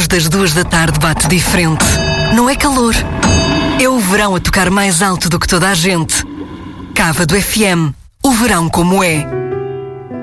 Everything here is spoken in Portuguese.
das 2 da tarde bate diferente. Não é calor. É o verão a tocar mais alto do que toda a gente. Cávado FM. O verão como é.